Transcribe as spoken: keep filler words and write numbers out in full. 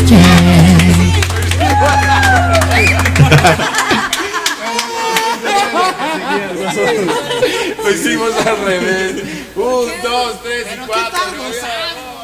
noche. Lo hicimos al revés. Un, dos, tres y cuatro.